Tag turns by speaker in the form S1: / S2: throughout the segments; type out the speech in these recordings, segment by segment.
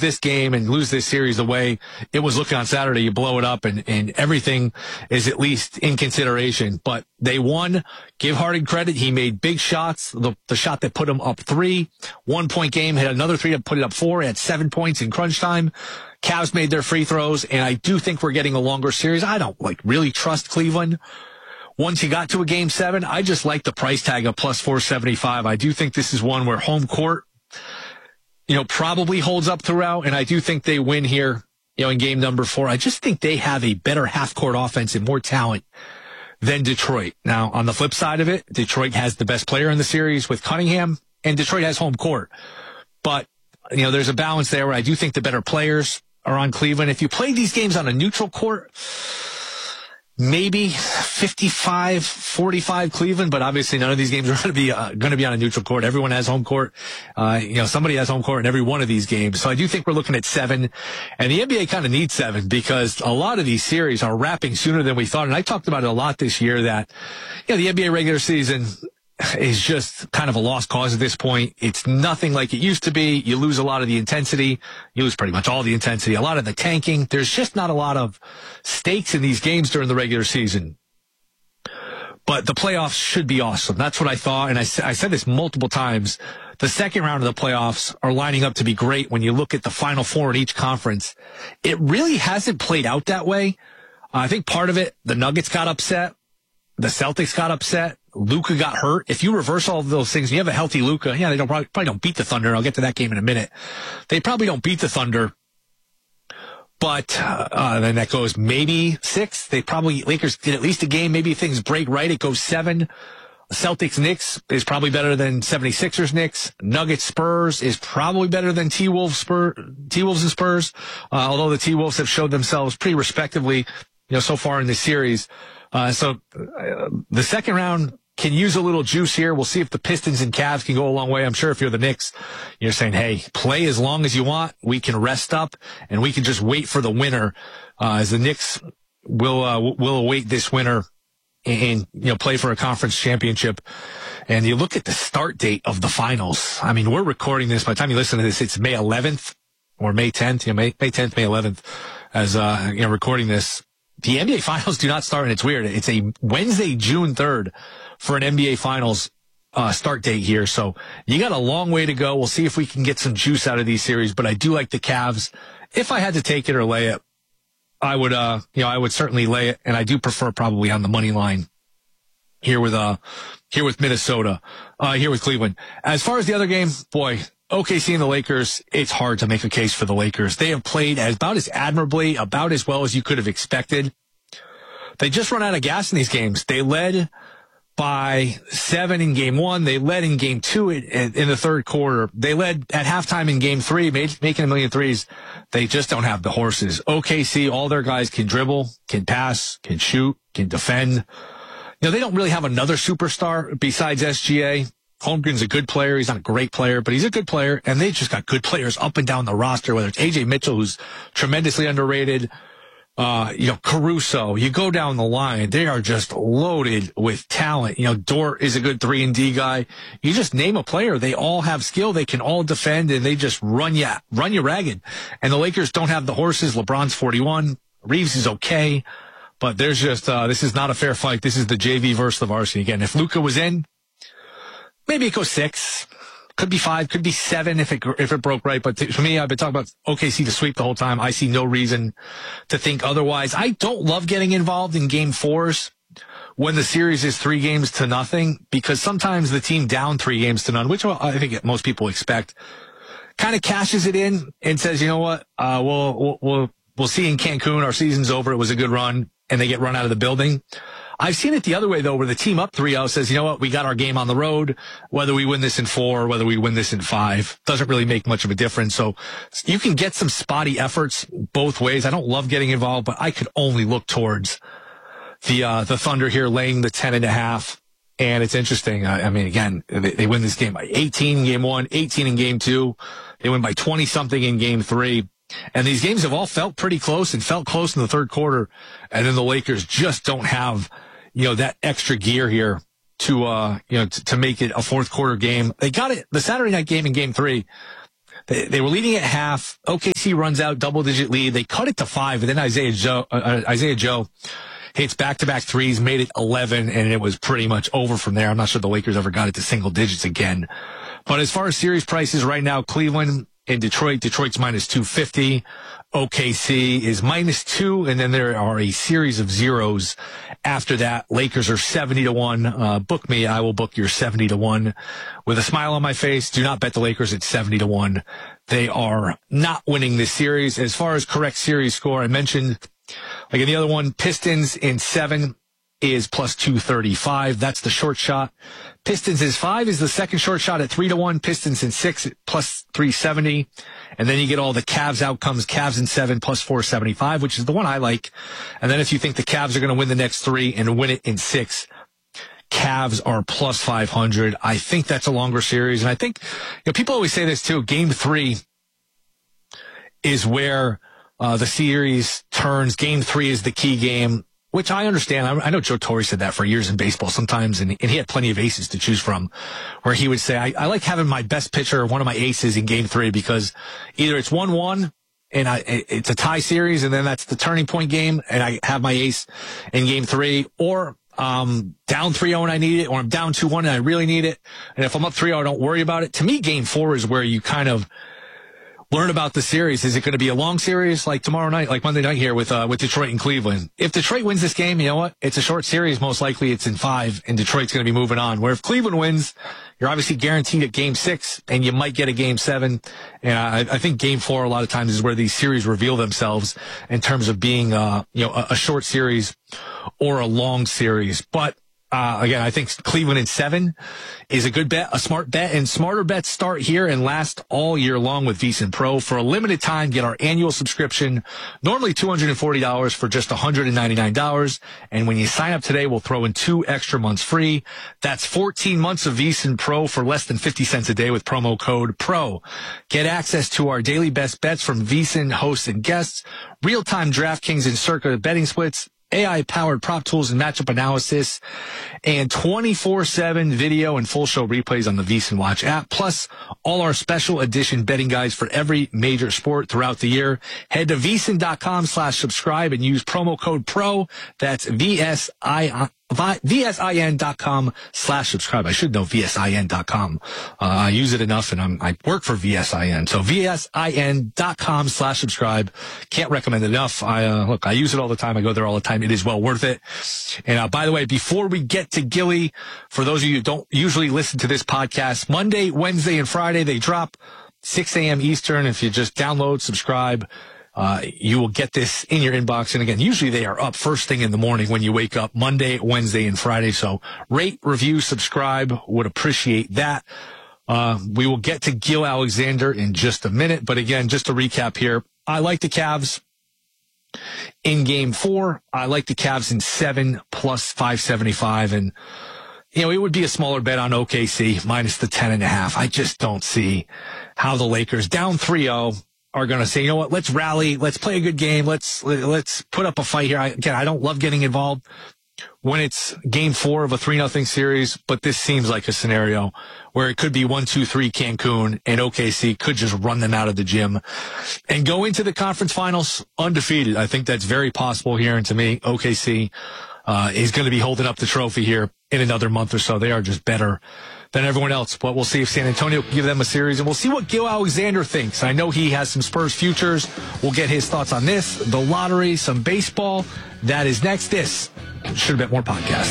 S1: this game and lose this series the way it was looking on Saturday, you blow it up and everything is at least in consideration. But they won. Give Harden credit. He made big shots. The shot that put him up 3, 1 point game, had another 3 that put it up 4, had 7 points in crunch time. Cavs made their free throws, and I do think we're getting a longer series. I don't really trust Cleveland. Once you got to a game 7, I just like the price tag of plus 475. I do think this is one where home court, probably holds up throughout, and I do think they win here, in game number 4. I just think they have a better half-court offense and more talent than Detroit. Now, on the flip side of it, Detroit has the best player in the series with Cunningham, and Detroit has home court. But, there's a balance there where I do think the better players are on Cleveland. If you play these games on a neutral court, maybe 55-45 Cleveland, but obviously none of these games are going to be on a neutral court. Everyone has home court. Somebody has home court in every one of these games. So I do think we're looking at 7, and the NBA kind of needs 7 because a lot of these series are wrapping sooner than we thought. And I talked about it a lot this year that, the NBA regular season is just kind of a lost cause at this point. It's nothing like it used to be. You lose a lot of the intensity. You lose pretty much all the intensity, a lot of the tanking. There's just not a lot of stakes in these games during the regular season. But the playoffs should be awesome. That's what I thought. And I said this multiple times. The second round of the playoffs are lining up to be great when you look at the Final Four in each conference. It really hasn't played out that way. I think part of it, the Nuggets got upset. The Celtics got upset. Luka got hurt. If you reverse all of those things, and you have a healthy Luka. Yeah, they probably don't beat the Thunder. I'll get to that game in a minute. They probably don't beat the Thunder. But then that goes maybe 6. Lakers get at least a game. Maybe if things break right, it goes 7. Celtics Knicks is probably better than 76ers Knicks. Nuggets Spurs is probably better than T-Wolves and Spurs. Although the T-Wolves have showed themselves pretty respectively, so far in this series. So the second round can use a little juice here. We'll see if the Pistons and Cavs can go a long way. I'm sure if you're the Knicks, you're saying, hey, play as long as you want. We can rest up and we can just wait for the winner, as the Knicks will await this winner and, play for a conference championship. And you look at the start date of the finals. I mean, we're recording this. By the time you listen to this, it's May 11th or May 10th, May 10th, May 11th as, recording this. The NBA Finals do not start, and it's weird. It's a Wednesday, June 3rd for an NBA Finals start date here. So you got a long way to go. We'll see if we can get some juice out of these series, but I do like the Cavs. If I had to take it or lay it, I would certainly lay it, and I do prefer probably on the money line here with Minnesota, here with Cleveland. As far as the other game, boy, OKC and the Lakers, it's hard to make a case for the Lakers. They have played about as admirably, about as well as you could have expected. They just run out of gas in these games. They led by 7 in game 1. They led in game 2 in the third quarter. They led at halftime in game 3, making a million threes. They just don't have the horses. OKC, all their guys can dribble, can pass, can shoot, can defend. They don't really have another superstar besides SGA. Holmgren's a good player. He's not a great player, but he's a good player. And they just got good players up and down the roster, whether it's AJ Mitchell, who's tremendously underrated, Caruso. You go down the line, they are just loaded with talent. Dort is a good 3-and-D guy. You just name a player. They all have skill. They can all defend, and they just run you ragged. And the Lakers don't have the horses. LeBron's 41. Reeves is okay. But there's just, this is not a fair fight. This is the JV versus the varsity. Again, if Luka was in, maybe it goes 6, could be 5, could be 7 if it broke right. But for me, I've been talking about OKC to sweep the whole time. I see no reason to think otherwise. I don't love getting involved in game 4s when the series is 3-0 because sometimes the team down 3-0, which I think most people expect, kind of cashes it in and says, you know what, we'll see in Cancun. Our season's over. It was a good run, and they get run out of the building. I've seen it the other way, though, where the team up 3-0 says, you know what, we got our game on the road. Whether we win this in 4 or whether we win this in 5 doesn't really make much of a difference. So you can get some spotty efforts both ways. I don't love getting involved, but I could only look towards the Thunder here laying the 10.5. And it's interesting. I mean, again, they win this game by 18 in game 1, 18 in game 2. They win by 20-something in game 3. And these games have all felt pretty close and felt close in the third quarter. And then the Lakers just don't have, that extra gear here to make it a fourth quarter game. They got it. The Saturday night game in game 3, They were leading at half. OKC runs out, double-digit lead. They cut it to 5, and then Isaiah Joe hits back-to-back threes, made it 11, and it was pretty much over from there. I'm not sure the Lakers ever got it to single digits again. But as far as series prices right now, Cleveland and Detroit's minus 250. OKC is -2, and then there are a series of zeros after that. Lakers are 70-1. Book me. I will book your 70-1 with a smile on my face. Do not bet the Lakers at 70-1. They are not winning this series. As far as correct series score, I mentioned, like in the other one, Pistons in 7 is plus 235. That's the short shot. Pistons is 5 is the second short shot at 3-1. Pistons in 6 plus 370. And then you get all the Cavs outcomes. Cavs in 7 plus 475, which is the one I like. And then if you think the Cavs are going to win the next 3 and win it in 6, Cavs are plus 500. I think that's a longer series. And I think, people always say this too. Game 3 is where the series turns. Game 3 is the key game, which I understand. I know Joe Torre said that for years in baseball sometimes, and he had plenty of aces to choose from, where he would say, I like having my best pitcher, one of my aces in Game 3, because either it's 1-1 and it's a tie series, and then that's the turning point game, and I have my ace in Game 3, or down 3-0 and I need it, or I'm down 2-1 and I really need it, and if I'm up 3-0, I don't worry about it. To me, Game 4 is where you kind of learn about the series. Is it going to be a long series like tomorrow night, like Monday night here with Detroit and Cleveland? If Detroit wins this game, you know what? It's a short series. Most likely it's in 5, and Detroit's going to be moving on. Where if Cleveland wins, you're obviously guaranteed a Game 6, and you might get a Game 7. And I think Game 4 a lot of times is where these series reveal themselves in terms of being, a short series or a long series. But again, I think Cleveland in 7 is a good bet, a smart bet, and smarter bets start here and last all year long with VSiN Pro. For a limited time, get our annual subscription, normally $240 for just $199. And when you sign up today, we'll throw in 2 extra months free. That's 14 months of VSiN Pro for less than 50 cents a day with promo code PRO. Get access to our daily best bets from VSiN hosts and guests, real-time DraftKings and Circa betting splits, AI-powered prop tools and matchup analysis, and 24/7 video and full show replays on the VSiN Watch app, plus all our special edition betting guides for every major sport throughout the year. Head to VSiN.com/subscribe and use promo code PRO. That's VSIN.com/subscribe. I should know VSIN.com. I use it enough, and I work for VSIN. So VSIN.com/subscribe. Can't recommend it enough. I use it all the time. I go there all the time. It is well worth it. And by the way, before we get to Gilly, for those of you who don't usually listen to this podcast, Monday, Wednesday, and Friday, they drop 6 a.m. Eastern. If you just download, subscribe, you will get this in your inbox. And again, usually they are up first thing in the morning when you wake up, Monday, Wednesday, and Friday. So rate, review, subscribe. Would appreciate that. We will get to Gil Alexander in just a minute. But again, just to recap here, I like the Cavs in Game 4. I like the Cavs in 7 plus 575. And, it would be a smaller bet on OKC minus the 10.5. I just don't see how the Lakers down 3-0 are going to say, you know what, let's rally, let's play a good game, let's put up a fight here. I don't love getting involved when it's Game 4 of a 3-0 series, but this seems like a scenario where it could be 1-2-3 Cancun, and OKC could just run them out of the gym and go into the conference finals undefeated. I think that's very possible here, and to me, OKC is going to be holding up the trophy here in another month or so. They are just better than everyone else. But we'll see if San Antonio can give them a series, and we'll see what Gil Alexander thinks. I know he has some Spurs futures. We'll get his thoughts on this, the lottery, some baseball. That is next. This Should Bet More podcast.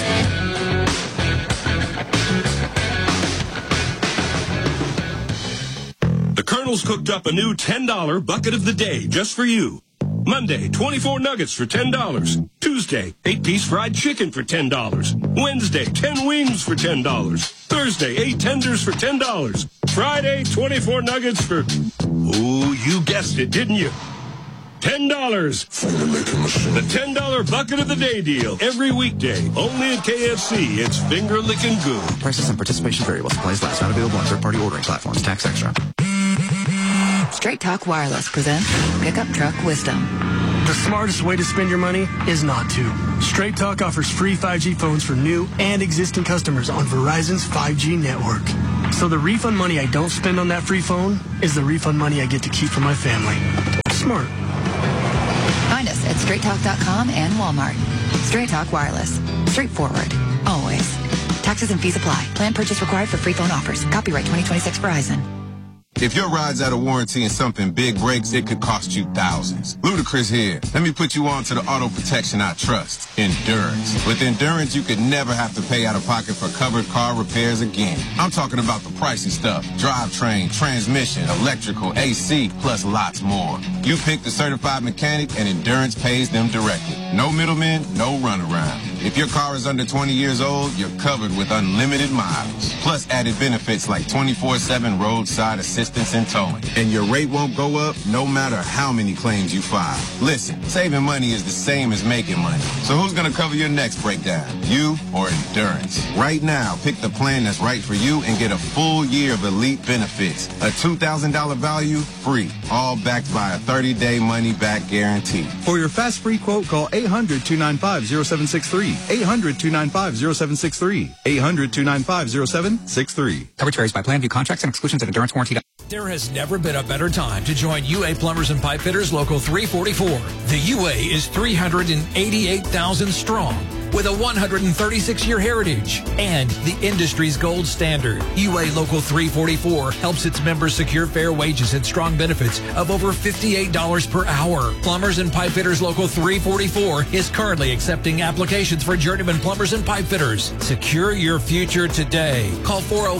S2: The Colonel's cooked up a new $10 bucket of the day just for you. Monday, 24 nuggets for $10. Tuesday, 8-piece fried chicken for $10. Wednesday, 10 wings for $10. Thursday, 8 tenders for $10. Friday, 24 nuggets for, you guessed it, didn't you? $10. The $10 bucket of the day deal. Every weekday, only at KFC. It's finger licking good.
S3: Prices and participation vary while supplies last. Not available on third-party ordering platforms. Tax extra.
S4: Straight Talk Wireless presents Pickup Truck Wisdom.
S5: The smartest way to spend your money is not to. Straight Talk offers free 5G phones for new and existing customers on Verizon's 5G network. So the refund money I don't spend on that free phone is the refund money I get to keep for my family. Smart.
S4: Find us at straighttalk.com and Walmart. Straight Talk Wireless. Straightforward. Always. Taxes and fees apply. Plan purchase required for free phone offers. Copyright 2026 Verizon.
S6: If your ride's out of warranty and something big breaks, it could cost you thousands. Ludacris here. Let me put you on to the auto protection I trust, Endurance. With Endurance, you could never have to pay out of pocket for covered car repairs again. I'm talking about the pricey stuff. Drivetrain, transmission, electrical, AC, plus lots more. You pick the certified mechanic and Endurance pays them directly. No middlemen, no runaround. If your car is under 20 years old, you're covered with unlimited miles. Plus added benefits like 24/7 roadside assistance and towing. And your rate won't go up no matter how many claims you file. Listen, saving money is the same as making money. So who's going to cover your next breakdown? You or Endurance? Right now, pick the plan that's right for you and get a full year of elite benefits. A $2,000 value, free. All backed by a 30-day money-back guarantee.
S3: For your fast free quote, call 800-295-0763. 800-295-0763. 800-295-0763.
S7: Coverage varies by plan. View contracts and exclusions at Endurance Warranty.
S8: There has never been a better time to join UA Plumbers and Pipe Fitters Local 344. The UA is 388,000 strong with a 136-year heritage and the industry's gold standard. UA Local 344 helps its members secure fair wages and strong benefits of over $58 per hour. Plumbers and Pipe Fitters Local 344 is currently accepting applications for journeyman plumbers and pipe fitters. Secure your future today. Call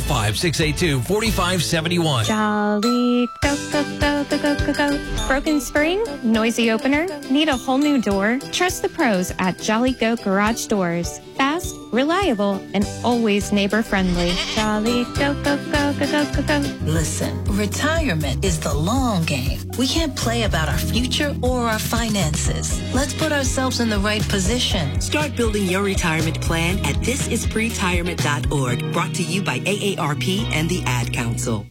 S8: 405-682-4571.
S9: Jolly, go, go, go, go, go, go, go. Broken spring? Noisy opener? Need a whole new door? Trust the pros at Jolly Goat Garage Doors. Fast, reliable, and always neighbor-friendly. Jolly, go, go, go, go, go, go, go.
S10: Listen, retirement is the long game. We can't play about our future or our finances. Let's put ourselves in the right position.
S11: Start building your retirement plan at thisispretirement.org. Brought to you by AARP and the Ad Council.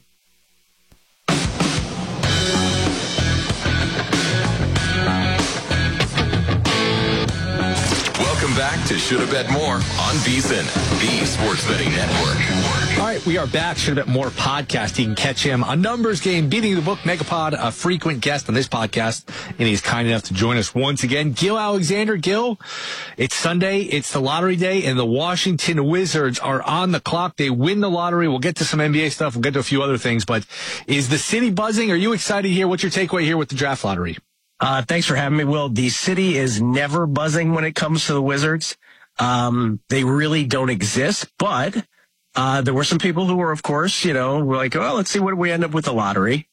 S12: Welcome back to Shoulda Bet More on VSiN, the Sports Betting Network.
S1: All right, we are back. Shoulda Bet More podcast. You can catch him on Numbers Game, Beating the Book, Megapod, a frequent guest on this podcast, and he's kind enough to join us once again. Gil Alexander. Gil, it's Sunday, it's the lottery day, and the Washington Wizards are on the clock. They win the lottery. We'll get to some NBA stuff. We'll get to a few other things, but is the city buzzing? Are you excited here? What's your takeaway here with the draft lottery?
S13: Thanks for having me, Will. The city is never buzzing when it comes to the Wizards. They really don't exist, but there were some people who were, of course, were like, oh, let's see what we end up with the lottery.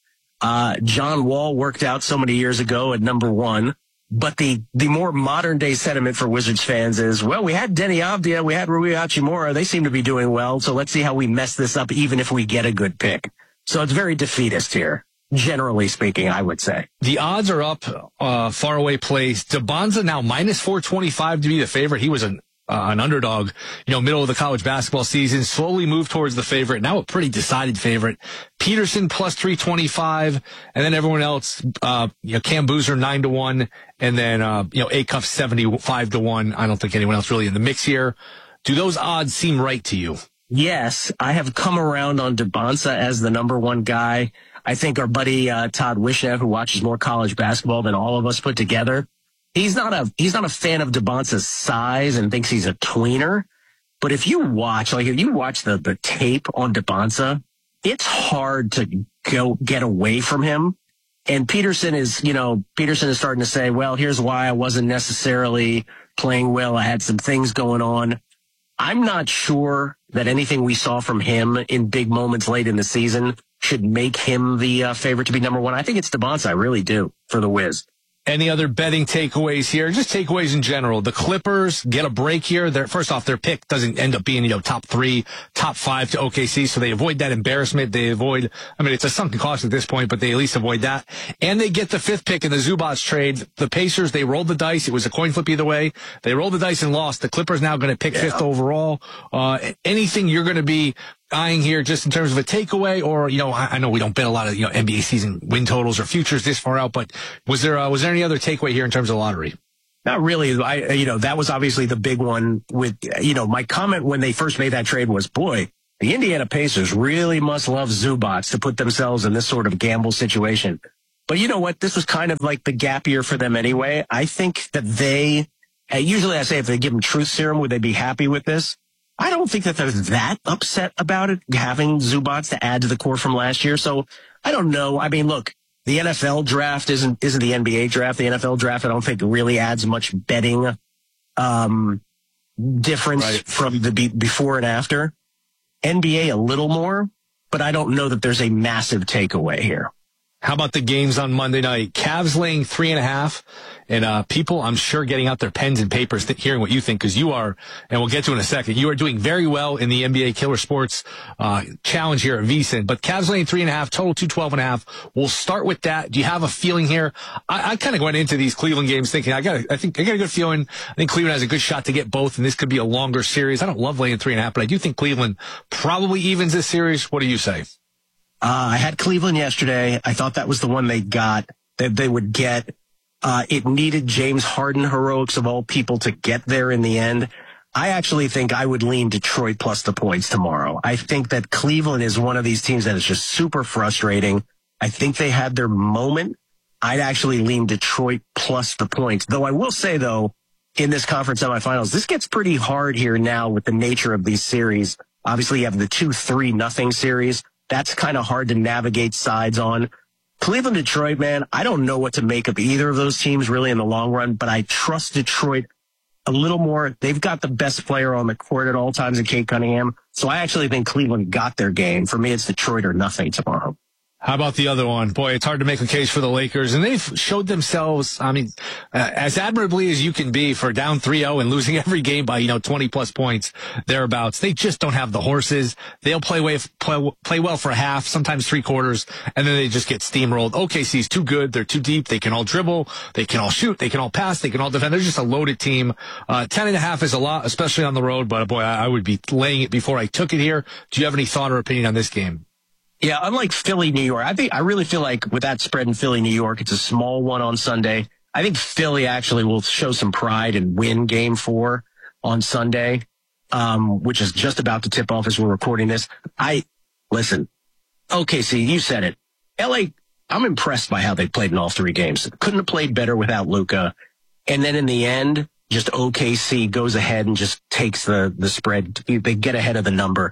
S13: John Wall worked out so many years ago at number one. But the more modern day sentiment for Wizards fans is, well, we had Denny Avdia, we had Rui Hachimura. They seem to be doing well. So let's see how we mess this up, even if we get a good pick. So it's very defeatist here. Generally speaking, I would say.
S1: The odds are up, faraway place. DeBonza now minus 425 to be the favorite. He was an underdog, middle of the college basketball season, slowly moved towards the favorite. Now a pretty decided favorite. Peterson plus 325. And then everyone else, Cam Boozer 9-1. And then, Acuff 75-1. I don't think anyone else really in the mix here. Do those odds seem right to you?
S13: Yes, I have come around on DeBonza as the number one guy. I think our buddy Todd Wishnev, who watches more college basketball than all of us put together, he's not a fan of DeBonza's size and thinks he's a tweener. But if you watch the tape on DeBonza, it's hard to get away from him. And Peterson is starting to say, well, here's why I wasn't necessarily playing well. I had some things going on. I'm not sure that anything we saw from him in big moments late in the season should make him the favorite to be number one. I think it's DeBonza. I really do, for the Wiz.
S1: Any other betting takeaways here? Just takeaways in general. The Clippers get a break here. First off, their pick doesn't end up being, top 3, top 5 to OKC, so they avoid that embarrassment. It's a sunken cost at this point, but they at least avoid that. And they get the 5th pick in the Zubac trade. The Pacers, they rolled the dice. It was a coin flip either way. They rolled the dice and lost. The Clippers now going to pick 5th overall. Anything you're going to be eyeing here just in terms of a takeaway, or, I know we don't bet a lot of, NBA season win totals or futures this far out, but was there any other takeaway here in terms of the lottery?
S13: Not really. That was obviously the big one with, my comment when they first made that trade was, boy, the Indiana Pacers really must love Zubats to put themselves in this sort of gamble situation. But you know what? This was kind of like the gap year for them anyway. I think that usually I say if they give them truth serum, would they be happy with this? I don't think that they're that upset about it, having Zubats to add to the core from last year. So I don't know. I mean, look, the NFL draft isn't the NBA draft. The NFL draft, I don't think really adds much betting difference from the before and after. NBA a little more, but I don't know that there's a massive takeaway here.
S1: How about the games on Monday night? Cavs laying 3.5, and people, I'm sure, getting out their pens and papers, hearing what you think, because you are, and we'll get to in a second, you are doing very well in the NBA Killer Sports challenge here at VSiN. But Cavs laying 3.5, total 212.5. We'll start with that. Do you have a feeling here? I kind of went into these Cleveland games thinking I got a good feeling. I think Cleveland has a good shot to get both, and this could be a longer series. I don't love laying 3.5, but I do think Cleveland probably evens this series. What do you say?
S13: I had Cleveland yesterday. I thought that was the one they got, that they would get. It needed James Harden heroics of all people to get there in the end. I actually think I would lean Detroit plus the points tomorrow. I think that Cleveland is one of these teams that is just super frustrating. I think they had their moment. I'd actually lean Detroit plus the points. Though I will say, though, in this conference semifinals, this gets pretty hard here now with the nature of these series. Obviously, you have the 2-3-0 series. That's kind of hard to navigate sides on. Cleveland, Detroit, man, I don't know what to make of either of those teams really in the long run, but I trust Detroit a little more. They've got the best player on the court at all times in Cade Cunningham. So I actually think Cleveland got their game. For me, it's Detroit or nothing tomorrow.
S1: How about the other one? Boy, it's hard to make a case for the Lakers, and they've showed themselves, as admirably as you can be for down 3-0 and losing every game by, 20 plus points, thereabouts. They just don't have the horses. They'll play well for a half, sometimes 3 quarters, and then they just get steamrolled. OKC's too good. They're too deep. They can all dribble. They can all shoot. They can all pass. They can all defend. They're just a loaded team. 10.5 is a lot, especially on the road, but boy, I would be laying it before I took it here. Do you have any thought or opinion on this game?
S13: Yeah, unlike Philly, New York, I really feel like with that spread in Philly, New York, it's a small one on Sunday. I think Philly actually will show some pride and win Game 4 on Sunday, which is just about to tip off as we're recording this. Listen, OKC, you said it. LA, I'm impressed by how they played in all 3 games. Couldn't have played better without Luka. And then in the end, just OKC goes ahead and just takes the spread. They get ahead of the number.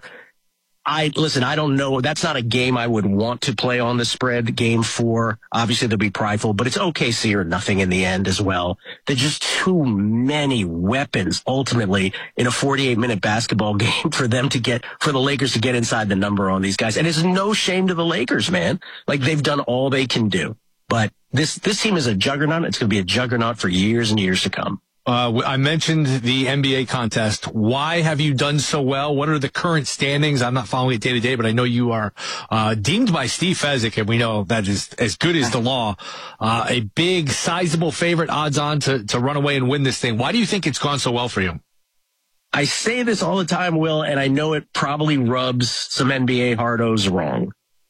S13: I don't know. That's not a game I would want to play on the spread. Game 4, obviously they'll be prideful, but it's OKC or nothing in the end as well. There's just too many weapons ultimately in a 48-minute basketball game for the Lakers to get inside the number on these guys. And it's no shame to the Lakers, man. Like, they've done all they can do. But this team is a juggernaut. It's going to be a juggernaut for years and years to come.
S1: I mentioned the NBA contest. Why have you done so well? What are the current standings? I'm not following it day to day, but I know you are deemed by Steve Fezzik, and we know that is as good as the law. A big, sizable favorite, odds on to run away and win this thing. Why do you think it's gone so well for you?
S13: I say this all the time, Will, and I know it probably rubs some NBA hardos wrong.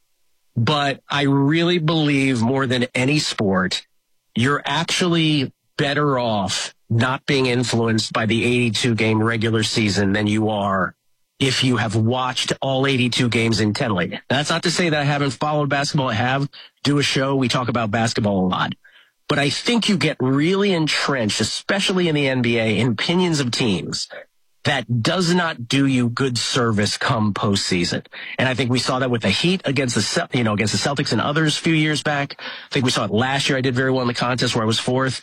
S13: But I really believe more than any sport, you're actually better off not being influenced by the 82-game regular season than you are if you have watched all 82 games intently. That's not to say that I haven't followed basketball. I have. Do a show. We talk about basketball a lot. But I think you get really entrenched, especially in the NBA, in opinions of teams that does not do you good service come postseason. And I think we saw that with the Heat against the Celtics and others a few years back. I think we saw it last year. I did very well in the contest where I was 4th.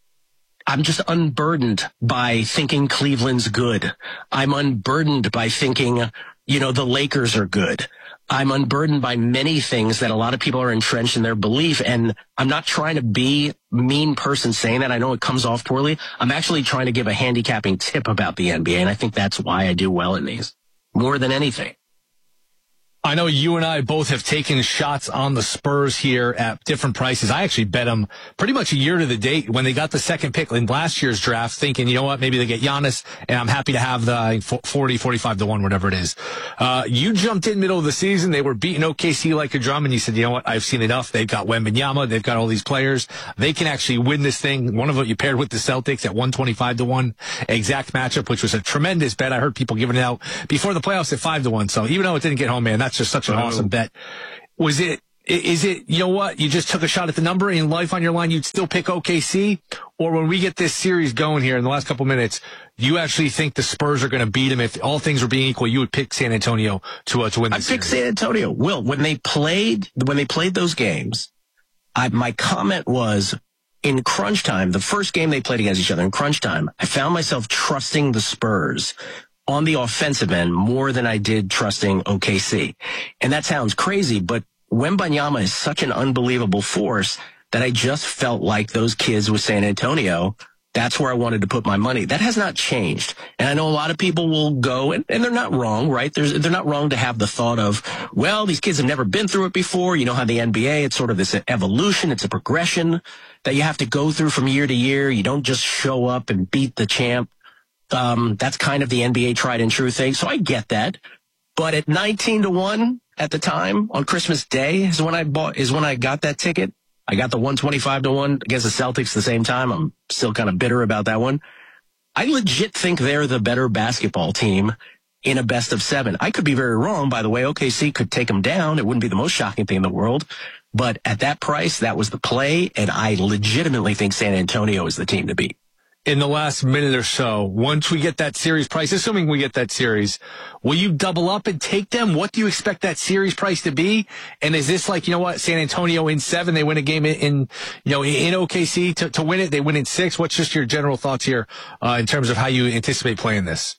S13: I'm just unburdened by thinking Cleveland's good. I'm unburdened by thinking, the Lakers are good. I'm unburdened by many things that a lot of people are entrenched in their belief. And I'm not trying to be a mean person saying that. I know it comes off poorly. I'm actually trying to give a handicapping tip about the NBA. And I think that's why I do well in these more than anything.
S1: I know you and I both have taken shots on the Spurs here at different prices. I actually bet them pretty much a year to the date when they got the second pick in last year's draft, thinking, you know what, maybe they get Giannis, and I'm happy to have the 40, 45 to 1, whatever it is. You jumped in middle of the season. They were beating OKC like a drum, and you said, you know what, I've seen enough. They've got Wembanyama. They've got all these players. They can actually win this thing. One of them you paired with the Celtics at 125 to 1 exact matchup, which was a tremendous bet. I heard people giving it out before the playoffs at 5 to 1. So even though it didn't get home, man, that's just such an awesome bet. Is it, you know what, you just took a shot at the number in life on your line, you'd still pick OKC? Or when we get this series going here in the last couple minutes, do you actually think the Spurs are going to beat them? If all things were being equal, you would pick San Antonio to win the series?
S13: I picked San Antonio. Will, when they played those games, my comment was, in crunch time, the first game they played against each other in crunch time, I found myself trusting the Spurs on the offensive end more than I did trusting OKC. And that sounds crazy, but Wembanyama is such an unbelievable force that I just felt like those kids with San Antonio, that's where I wanted to put my money. That has not changed. And I know a lot of people will go, and they're not wrong, right? They're not wrong to have the thought of, well, these kids have never been through it before. You know how the NBA, it's sort of this evolution. It's a progression that you have to go through from year to year. You don't just show up and beat the champ. That's kind of the NBA tried and true thing. So I get that. But at 19 to 1 at the time on Christmas Day is when I got that ticket. I got the 125 to 1 against the Celtics at the same time. I'm still kind of bitter about that one. I legit think they're the better basketball team in a best of 7. I could be very wrong, by the way. OKC could take them down. It wouldn't be the most shocking thing in the world. But at that price, that was the play. And I legitimately think San Antonio is the team to beat.
S1: In the last minute or so, once we get that series price, assuming we get that series, will you double up and take them? What do you expect that series price to be? And is this like, you know what, San Antonio in 7, they win a game in OKC to win it, they win in 6? What's just your general thoughts here in terms of how you anticipate playing this?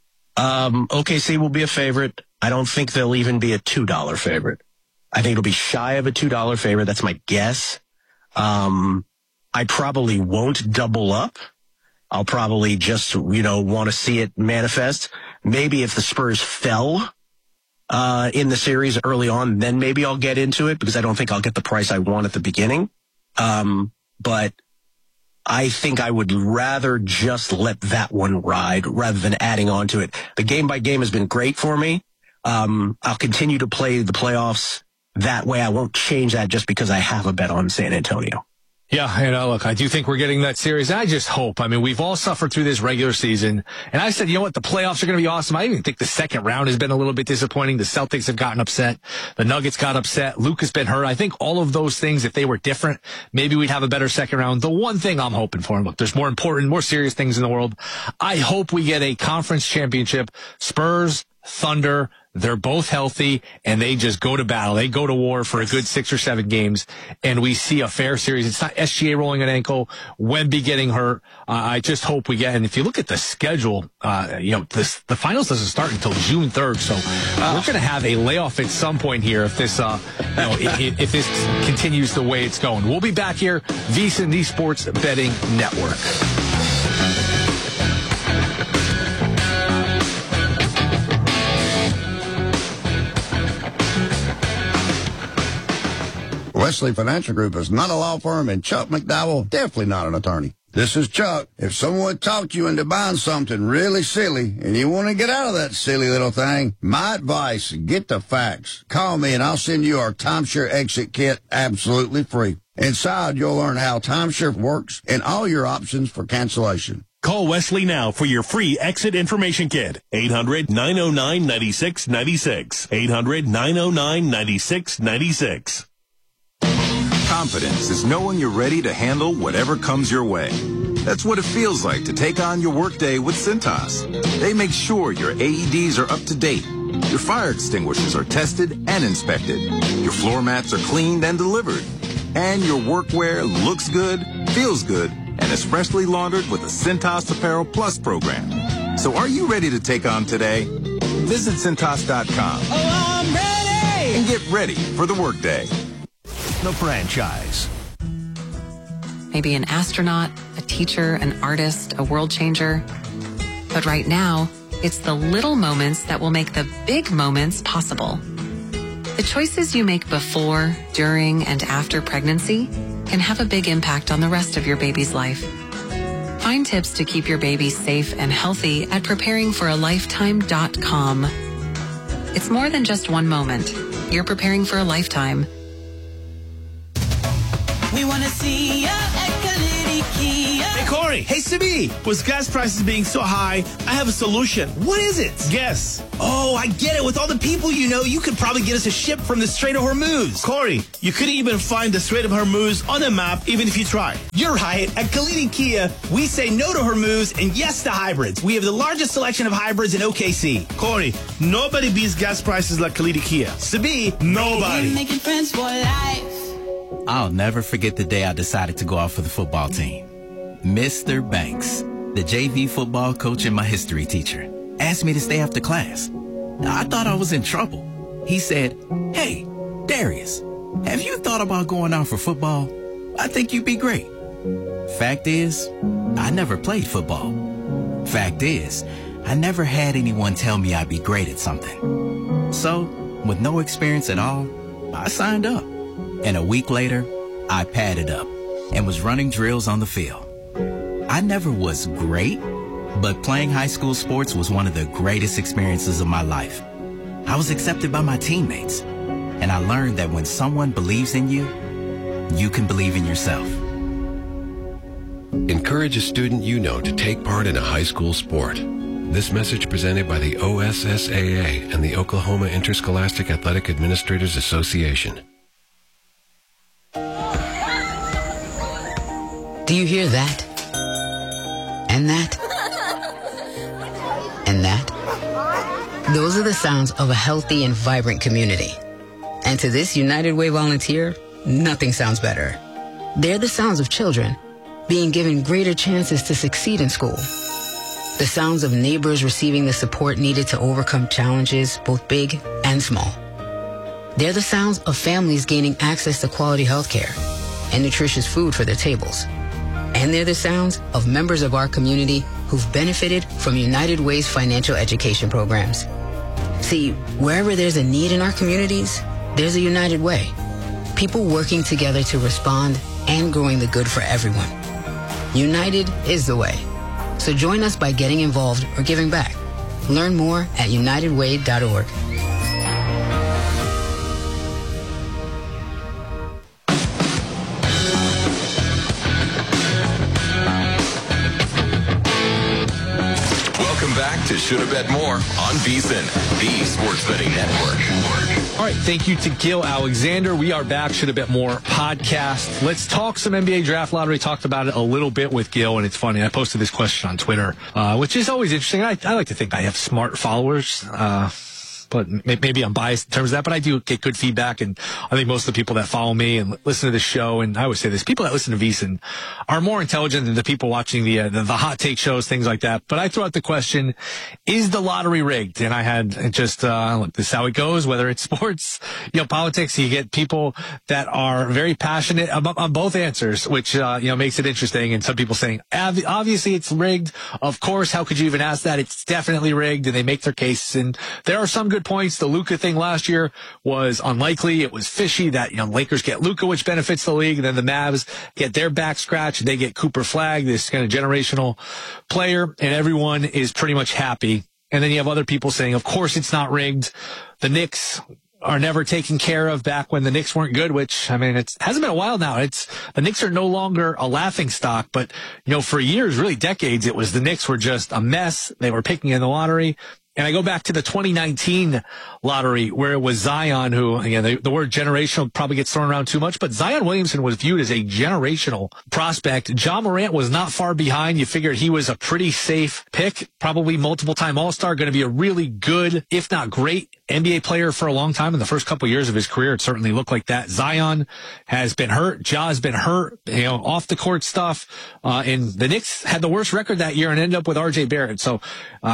S13: OKC will be a favorite. I don't think they'll even be a $2 favorite. I think it'll be shy of a $2 favorite. That's my guess. I probably won't double up. I'll probably just, want to see it manifest. Maybe if the Spurs fell in the series early on, then maybe I'll get into it because I don't think I'll get the price I want at the beginning. But I think I would rather just let that one ride rather than adding on to it. The game by game has been great for me. I'll continue to play the playoffs that way. I won't change that just because I have a bet on San Antonio.
S1: Yeah, look, I do think we're getting that series. I just hope. I mean, we've all suffered through this regular season. And I said, you know what? The playoffs are going to be awesome. I even think the second round has been a little bit disappointing. The Celtics have gotten upset. The Nuggets got upset. Luke has been hurt. I think all of those things, if they were different, maybe we'd have a better second round. The one thing I'm hoping for, and look, there's more important, more serious things in the world. I hope we get a conference championship. Spurs, Thunder, they're both healthy, and they just go to battle. They go to war for a good 6 or 7 games, and we see a fair series. It's not SGA rolling an ankle, Wemby getting hurt. I just hope we get, and if you look at the schedule, the finals doesn't start until June 3rd, so we're going to have a layoff at some point here if this, if this continues the way it's going. We'll be back here, VSiN, the Sports Betting Network.
S14: Wesley Financial Group is not a law firm, and Chuck McDowell, definitely not an attorney. This is Chuck. If someone talked you into buying something really silly and you want to get out of that silly little thing, my advice, get the facts. Call me and I'll send you our timeshare exit kit absolutely free. Inside, you'll learn how timeshare works and all your options for cancellation.
S15: Call Wesley now for your free exit information kit. 800-909-9696. 800-909-9696.
S16: Confidence is knowing you're ready to handle whatever comes your way. That's what it feels like to take on your workday with Cintas. They make sure your AEDs are up to date, your fire extinguishers are tested and inspected, your floor mats are cleaned and delivered, and your workwear looks good, feels good, and is freshly laundered with the Cintas Apparel Plus program. So are you ready to take on today? Visit Cintas.com.
S17: Oh, I'm ready!
S16: And get ready for the workday.
S18: The franchise.
S19: Maybe an astronaut, a teacher, an artist, a world changer. But right now, it's the little moments that will make the big moments possible. The choices you make before, during, and after pregnancy can have a big impact on the rest of your baby's life. Find tips to keep your baby safe and healthy at preparingforalifetime.com. It's more than just one moment. You're preparing for a lifetime.
S17: We want to see ya at Kalidi Kia.
S20: Hey, Corey. Hey, Sibi. With gas prices being so high, I have a solution. What is it? Guess. Oh, I get it. With all the people you know, you could probably get us a ship from the Strait of Hormuz. Corey, you couldn't even find the Strait of Hormuz on the map, even if you tried. You're right. At Kalidi Kia, we say no to Hormuz and yes to hybrids. We have the largest selection of hybrids in OKC. Corey, nobody beats gas prices like Kalidi Kia. Sibi, nobody.
S17: Making friends for life.
S21: I'll never forget the day I decided to go out for the football team. Mr. Banks, the JV football coach and my history teacher, asked me to stay after class. I thought I was in trouble. He said, "Hey, Darius, have you thought about going out for football? I think you'd be great." Fact is, I never played football. Fact is, I never had anyone tell me I'd be great at something. So, with no experience at all, I signed up. And a week later, I padded up and was running drills on the field. I never was great, but playing high school sports was one of the greatest experiences of my life. I was accepted by my teammates, and I learned that when someone believes in you, you can believe in yourself.
S22: Encourage a student you know to take part in a high school sport. This message presented by the OSSAA and the Oklahoma Interscholastic Athletic Administrators Association.
S23: Do you hear that? And that? And that? Those are the sounds of a healthy and vibrant community. And to this United Way volunteer, nothing sounds better. They're the sounds of children being given greater chances to succeed in school. The sounds of neighbors receiving the support needed to overcome challenges, both big and small. They're the sounds of families gaining access to quality health care and nutritious food for their tables. And they're the sounds of members of our community who've benefited from United Way's financial education programs. See, wherever there's a need in our communities, there's a United Way. People working together to respond and growing the good for everyone. United is the way. So join us by getting involved or giving back. Learn more at unitedway.org.
S12: To Shoulda Bet More on VSiN, the Sports Betting Network.
S1: All right, thank you to Gil Alexander. We are back, Shoulda Bet More podcast. Let's talk some NBA draft lottery. Talked about it a little bit with Gil, and it's funny. I posted this question on Twitter, which is always interesting. I like to think I have smart followers. But maybe I'm biased in terms of that, but I do get good feedback, and I think most of the people that follow me and listen to the show, and I always say this, people that listen to VSiN are more intelligent than the people watching the hot take shows, things like that. But I threw out the question, is the lottery rigged? And I had just, look, this is how it goes, whether it's sports, politics, you get people that are very passionate on both answers, which, makes it interesting. And some people saying, obviously it's rigged. Of course, how could you even ask that? It's definitely rigged, and they make their cases. And there are some good points. The Luka thing last year was unlikely. It was fishy that, Lakers get Luka, which benefits the league. And then the Mavs get their back scratched. They get Cooper Flagg, this kind of generational player, and everyone is pretty much happy. And then you have other people saying, of course it's not rigged. The Knicks are never taken care of back when the Knicks weren't good, which, it hasn't been a while now. The Knicks are no longer a laughing stock, but, for years, really decades, it was the Knicks were just a mess. They were picking in the lottery. And I go back to the 2019 lottery where it was Zion who, again, the word generational probably gets thrown around too much, but Zion Williamson was viewed as a generational prospect. John Morant was not far behind. You figured he was a pretty safe pick, probably multiple-time All-Star, going to be a really good, if not great, NBA player for a long time. In the first couple of years of his career, it certainly looked like that. Zion has been hurt. Ja's been hurt, off the court stuff. And the Knicks had the worst record that year and ended up with RJ Barrett. So,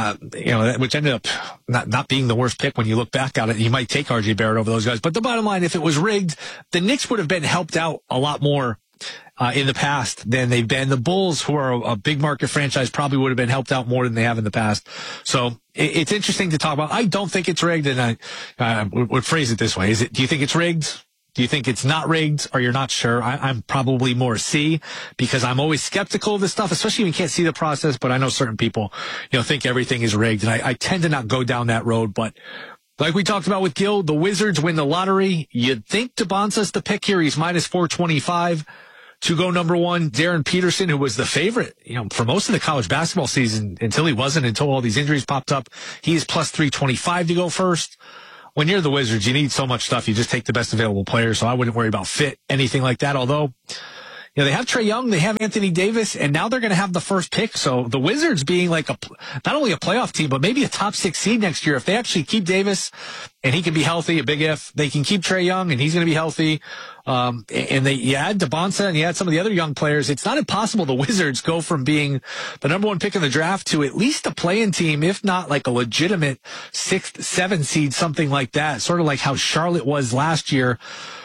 S1: which ended up not being the worst pick when you look back at it. You might take RJ Barrett over those guys. But the bottom line, if it was rigged, the Knicks would have been helped out a lot more in the past than they've been. The Bulls, who are a big market franchise, probably would have been helped out more than they have in the past. So it's interesting to talk about. I don't think it's rigged, and I would phrase it this way. Do you think it's rigged? Do you think it's not rigged, or you're not sure? I'm probably more C, because I'm always skeptical of this stuff, especially when you can't see the process. But I know certain people, think everything is rigged, and I tend to not go down that road. But like we talked about with Gil, the Wizards win the lottery. You'd think DeBonsa's the pick here. He's minus 425 to go number one. Darren Peterson, who was the favorite, for most of the college basketball season until all these injuries popped up, he's plus 325 to go first. When you're the Wizards, you need so much stuff. You just take the best available players. So I wouldn't worry about fit, anything like that. Although, they have Trae Young, they have Anthony Davis, and now they're going to have the first pick. So the Wizards being like not only a playoff team, but maybe a top 6 seed next year. If they actually keep Davis and he can be healthy, a big if, they can keep Trae Young and he's going to be healthy. And you add DeBonsa and you add some of the other young players. It's not impossible the Wizards go from being the number 1 pick in the draft to at least a play-in team, if not like a legitimate 6th, 7th seed, something like that. Sort of like how Charlotte was last year,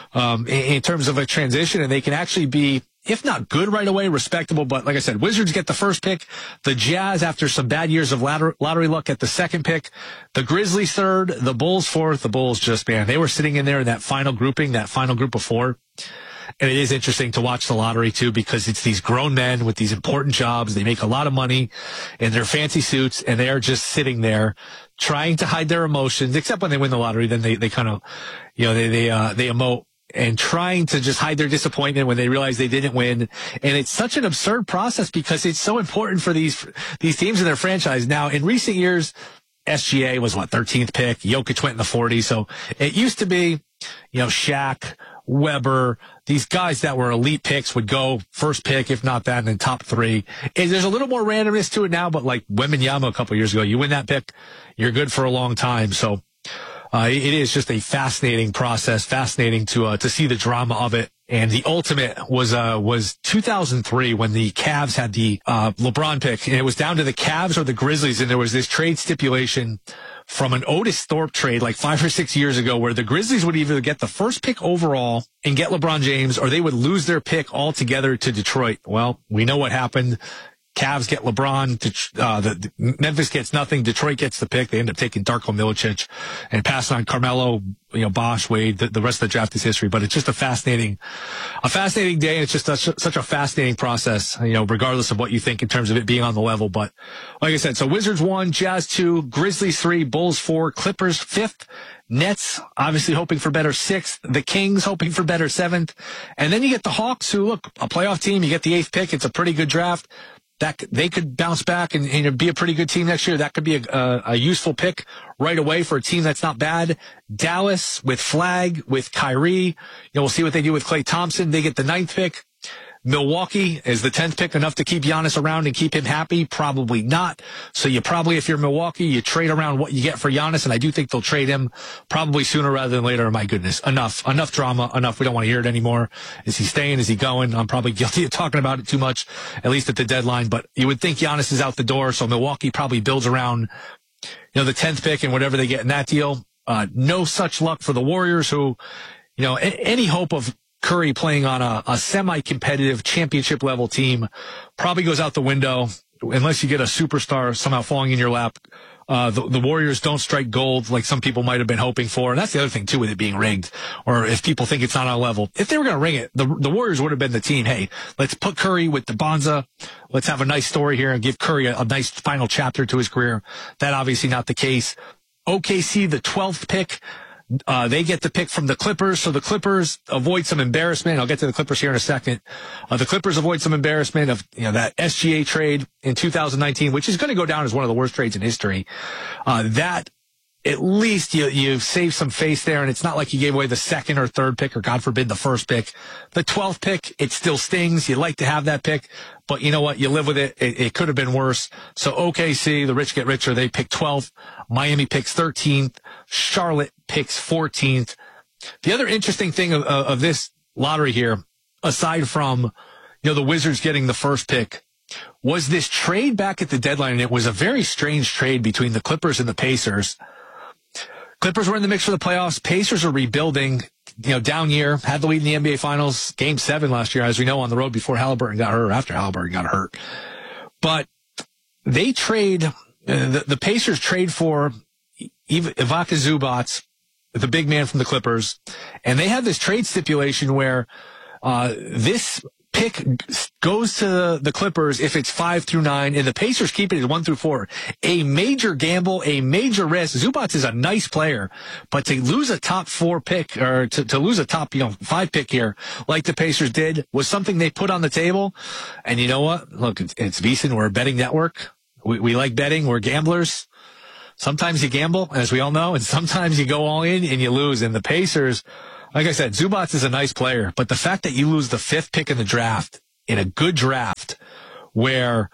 S1: in terms of a transition, and they can actually be, if not good right away, respectable. But like I said, Wizards get the first pick. The Jazz, after some bad years of lottery luck, at the second pick. The Grizzlies third. The Bulls fourth. The Bulls they were sitting in there in that final grouping, that final group of 4. And it is interesting to watch the lottery too, because it's these grown men with these important jobs. They make a lot of money in their fancy suits, and they are just sitting there trying to hide their emotions, except when they win the lottery. Then they kind of, they emote, and trying to just hide their disappointment when they realize they didn't win. And it's such an absurd process because it's so important for these teams in their franchise. Now, in recent years, SGA was 13th pick. Jokic went in the 40s. So it used to be, Shaq, Weber, these guys that were elite picks would go first pick, if not that, and then top 3. And there's a little more randomness to it now, but like Wembanyama a couple years ago, you win that pick, you're good for a long time. So it is just a fascinating process, fascinating to see the drama of it. And the ultimate was 2003 when the Cavs had the LeBron pick, and it was down to the Cavs or the Grizzlies, and there was this trade stipulation from an Otis Thorpe trade like 5 or 6 years ago, where the Grizzlies would either get the first pick overall and get LeBron James, or they would lose their pick altogether to Detroit. Well, we know what happened. Cavs get LeBron. Memphis gets nothing. Detroit gets the pick. They end up taking Darko Milicic and passing on Carmelo, Bosh, Wade. The rest of the draft is history. But it's just a fascinating day. And it's just such a fascinating process, regardless of what you think in terms of it being on the level. But like I said, so Wizards 1, Jazz 2, Grizzlies 3, Bulls 4, Clippers 5th. Nets obviously hoping for better 6th. The Kings hoping for better 7th. And then you get the Hawks, who, look, a playoff team. You get the 8th pick. It's a pretty good draft. That they could bounce back and be a pretty good team next year. That could be a useful pick right away for a team that's not bad. Dallas with Flag, with Kyrie. We'll see what they do with Klay Thompson. They get the 9th pick. Milwaukee is the 10th pick, enough to keep Giannis around and keep him happy? Probably not. So you probably, if you're Milwaukee, you trade around what you get for Giannis, and I do think they'll trade him probably sooner rather than later. My goodness, enough drama, enough. We don't want to hear it anymore. Is he staying? Is he going? I'm probably guilty of talking about it too much, at least at the deadline, but you would think Giannis is out the door, so Milwaukee probably builds around, the 10th pick and whatever they get in that deal. No such luck for the Warriors, who, any hope of Curry playing on a semi-competitive championship level team probably goes out the window unless you get a superstar somehow falling in your lap. The Warriors don't strike gold like some people might have been hoping for. And that's the other thing too with it being rigged, or if people think it's not on a level. If they were going to ring it, the Warriors would have been the team. Hey, let's put Curry with DeBonsa. Let's have a nice story here and give Curry a nice final chapter to his career. That obviously not the case. OKC, the 12th pick. They get the pick from the Clippers, so the Clippers avoid some embarrassment. I'll get to the Clippers here in a second. The Clippers avoid some embarrassment of, that SGA trade in 2019, which is going to go down as one of the worst trades in history. That at least you save some face there, and it's not like you gave away the 2nd or 3rd pick, or God forbid the 1st pick. The 12th pick, it still stings. You like to have that pick, but you know what? You live with it. It could have been worse. So OKC, the rich get richer. They pick 12th. Miami picks 13th. Charlotte picks 14th. The other interesting thing of this lottery here, aside from, the Wizards getting the 1st pick, was this trade back at the deadline. And it was a very strange trade between the Clippers and the Pacers. Clippers were in the mix for the playoffs. Pacers are rebuilding. down year, had the lead in the NBA Finals, Game 7 last year, as we know, on the road before Halliburton got hurt, or after Halliburton got hurt. But they trade, the Pacers trade for Ivica Zubac, the big man from the Clippers, and they have this trade stipulation where this pick goes to the Clippers if it's 5 through 9, and the Pacers keep it at 1 through 4. A major gamble, a major risk. Zubac is a nice player, but to lose a top 4 pick, or to lose a top 5 pick here, like the Pacers did, was something they put on the table. And you know what? Look, it's VSiN. We're a betting network. We like betting. We're gamblers. Sometimes you gamble, as we all know, and sometimes you go all in and you lose. And the Pacers, like I said, Zubac is a nice player, but the fact that you lose the 5th pick in the draft, in a good draft, where,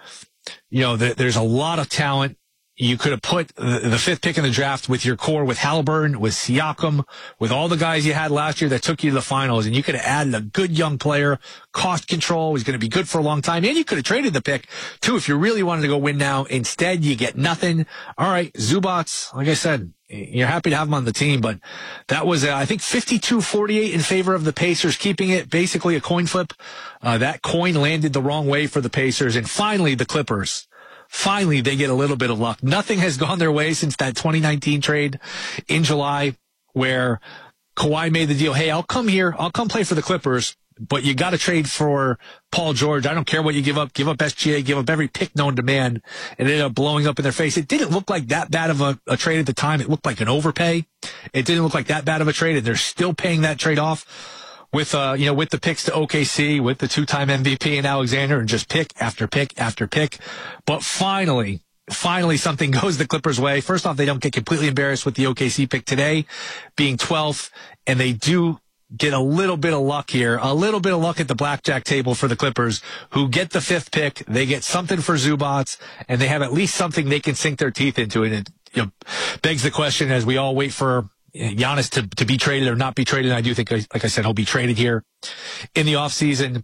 S1: there's a lot of talent, you could have put the 5th pick in the draft with your core, with Halliburton, with Siakam, with all the guys you had last year that took you to the finals, and you could have added a good young player, cost control, he's going to be good for a long time, and you could have traded the pick, too, if you really wanted to go win now. Instead, you get nothing. All right, Zubac, like I said, you're happy to have him on the team, but that was, I think, 52-48 in favor of the Pacers, keeping it basically a coin flip. That coin landed the wrong way for the Pacers, and finally, the Clippers. Finally, they get a little bit of luck. Nothing has gone their way since that 2019 trade in July where Kawhi made the deal. Hey, I'll come here. I'll come play for the Clippers, but you got to trade for Paul George. I don't care what you give up. Give up SGA, give up every pick known to man. And it ended up blowing up in their face. It didn't look like that bad of a trade at the time. It looked like an overpay. It didn't look like that bad of a trade, and they're still paying that trade off with the picks to OKC, with the 2-time MVP in Alexander, and just pick after pick after pick. But finally something goes the Clippers' way. First off, they don't get completely embarrassed with the OKC pick today, being 12th, and they do get a little bit of luck here, a little bit of luck at the blackjack table for the Clippers, who get the 5th pick. They get something for Zubac, and they have at least something they can sink their teeth into. And it begs the question, as we all wait for Giannis to be traded or not be traded. I do think, like I said, he'll be traded here in the offseason.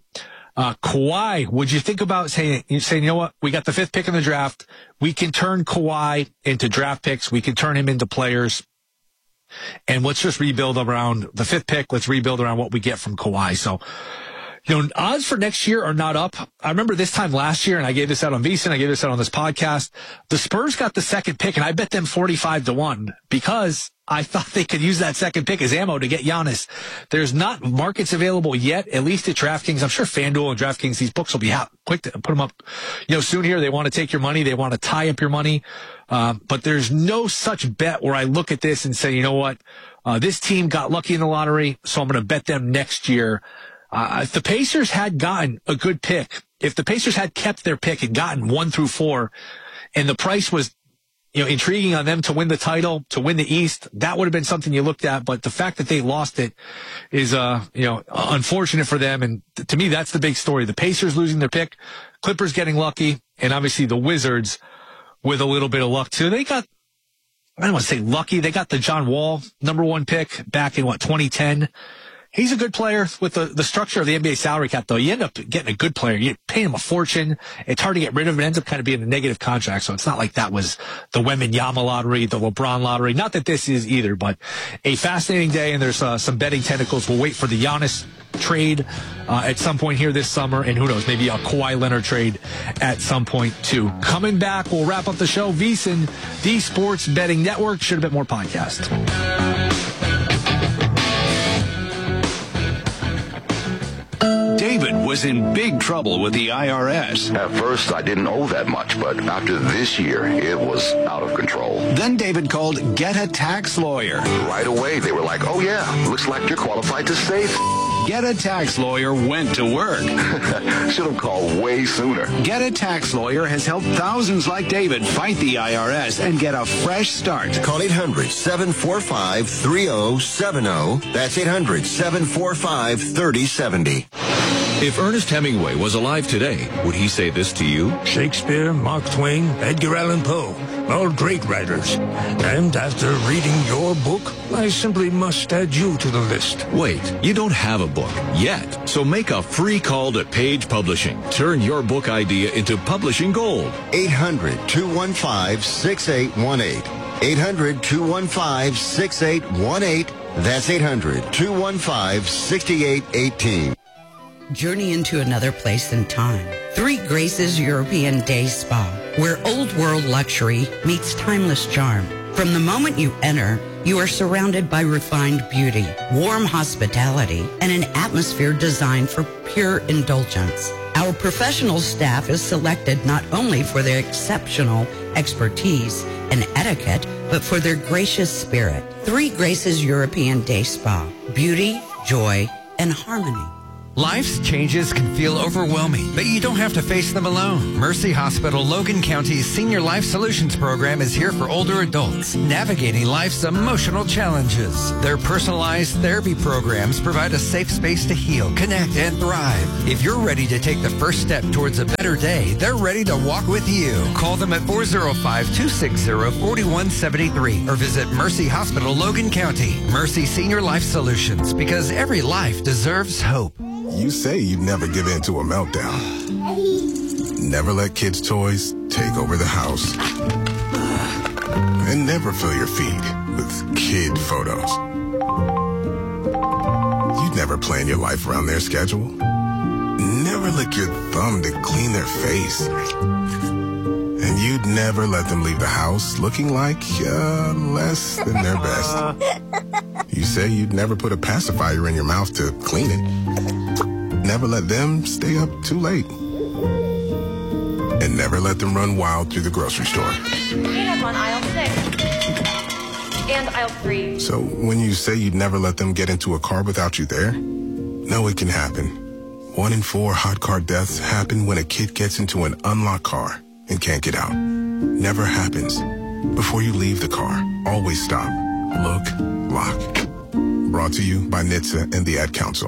S1: Kawhi, would you think about saying, you know what? We got the 5th pick in the draft. We can turn Kawhi into draft picks. We can turn him into players. And let's just rebuild around the 5th pick. Let's rebuild around what we get from Kawhi. So, odds for next year are not up. I remember this time last year, and I gave this out on VSiN, I gave this out on this podcast. The Spurs got the 2nd pick, and I bet them 45-1 because I thought they could use that 2nd pick as ammo to get Giannis. There's not markets available yet, at least at DraftKings. I'm sure FanDuel and DraftKings, these books will be out quick to put them up, soon here. They want to take your money. They want to tie up your money. But there's no such bet where I look at this and say, you know what? This team got lucky in the lottery, so I'm going to bet them next year. If the Pacers had gotten a good pick, if the Pacers had kept their pick and gotten 1 through 4, and the price was, intriguing on them to win the title, to win the East, that would have been something you looked at. But the fact that they lost it is, unfortunate for them. And to me, that's the big story. The Pacers losing their pick, Clippers getting lucky, and obviously the Wizards with a little bit of luck too. They got, I don't want to say lucky, they got the John Wall #1 pick back in 2010. He's a good player with the structure of the NBA salary cap, though. You end up getting a good player. You pay him a fortune. It's hard to get rid of. It ends up kind of being a negative contract. So it's not like that was the Wembanyama lottery, the LeBron lottery. Not that this is either, but a fascinating day. And there's some betting tentacles. We'll wait for the Giannis trade at some point here this summer. And who knows, maybe a Kawhi Leonard trade at some point too. Coming back, we'll wrap up the show. VSiN, the Sports Betting Network. Should have been more podcast.
S18: David was in big trouble with the IRS.
S2: At first, I didn't owe that much, but after this year, it was out of control.
S18: Then David called Get a Tax Lawyer.
S2: Right away, they were like, oh yeah, looks like you're qualified to save.
S18: Get a Tax Lawyer went to work.
S2: Should have called way sooner.
S18: Get a Tax Lawyer has helped thousands like David fight the IRS and get a fresh start.
S4: Call 800-745-3070. That's 800-745-3070.
S22: If Ernest Hemingway was alive today, would he say this to you?
S5: Shakespeare, Mark Twain, Edgar Allan Poe, all great writers. And after reading your book, I simply must add you to the list.
S22: Wait, you don't have a book yet, so make a free call to Page Publishing. Turn your book idea into publishing gold.
S4: 800-215-6818. 800-215-6818. That's 800-215-6818.
S3: Journey into another place and time. Three Graces European Day Spa, where old world luxury meets timeless charm. From the moment you enter, you are surrounded by refined beauty, warm hospitality, and an atmosphere designed for pure indulgence. Our professional staff is selected not only for their exceptional expertise and etiquette, but for their gracious spirit. Three Graces European Day Spa. Beauty, joy, and harmony.
S6: Life's changes can feel overwhelming, but you don't have to face them alone. Mercy Hospital Logan County's Senior Life Solutions Program is here for older adults navigating life's emotional challenges. Their personalized therapy programs provide a safe space to heal, connect, and thrive. If you're ready to take the first step towards a better day, they're ready to walk with you. Call them at 405-260-4173 or visit Mercy Hospital Logan County. Mercy Senior Life Solutions, because every life deserves hope.
S7: You say you'd never give in to a meltdown. Never let kids' toys take over the house. And never fill your feed with kid photos. You'd never plan your life around their schedule. Never lick your thumb to clean their face. And you'd never let them leave the house looking like less than their best. You say you'd never put a pacifier in your mouth to clean it. Never let them stay up too late. And never let them run wild through the grocery store.
S24: Peanuts on aisle 6. And aisle 3.
S7: So when you say you'd never let them get into a car without you there, no, it can happen. 1 in 4 hot car deaths happen when a kid gets into an unlocked car and can't get out. Never happens. Before you leave the car, always stop, look, lock. Brought to you by NHTSA and the Ad Council.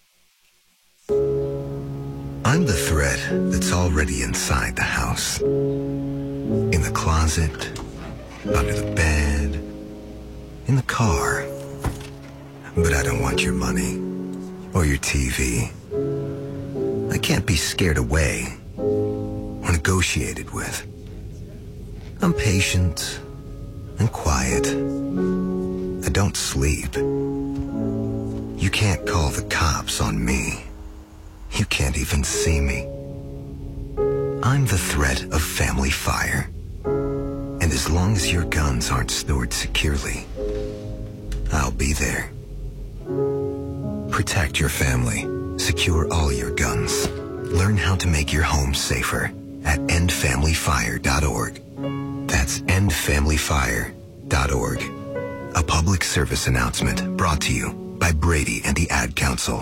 S25: I'm the thread that's already inside the house. In the closet, under the bed, in the car. But I don't want your money or your TV. I can't be scared away or negotiated with. I'm patient and quiet. I don't sleep. You can't call the cops on me. You can't even see me. I'm the threat of family fire. And as long as your guns aren't stored securely, I'll be there. Protect your family. Secure all your guns. Learn how to make your home safer at endfamilyfire.org. That's endfamilyfire.org. A public service announcement brought to you by Brady and the Ad Council.